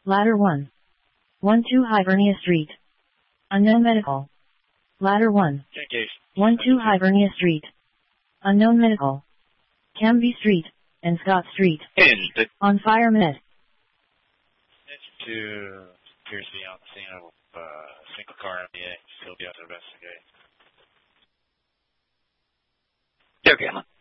Ladder 1. 1-2 Hibernia Street. Unknown medical. Ladder 1. 1-2 Hibernia Street. Unknown medical. Camby Street and Scott Street. On fire med. To appears to be on the scene of single car MDA. Still be out to investigate. Okay.